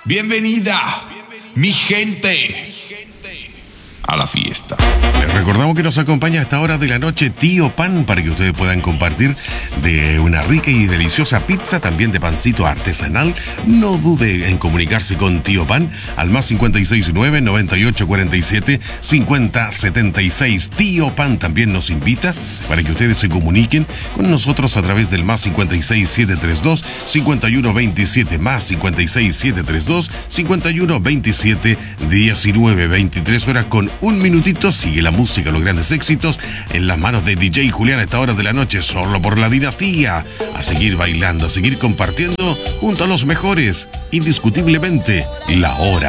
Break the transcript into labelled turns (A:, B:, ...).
A: Bienvenida, mi gente, a la fiesta.
B: Les recordamos que nos acompaña a esta hora de la noche Tío Pan para que ustedes puedan compartir de una rica y deliciosa pizza, también de pancito artesanal. No dude en comunicarse con Tío Pan al más 569-9847-5076. Tío Pan también nos invita para que ustedes se comuniquen con nosotros a través del más 56732-5127, más 56732-5127, 19:23 horas con un minutito. Sigue la música, los grandes éxitos en las manos de DJ Julián a esta hora de la noche, solo por la dinastía. A seguir bailando, a seguir compartiendo junto a los mejores. Indiscutiblemente, la hora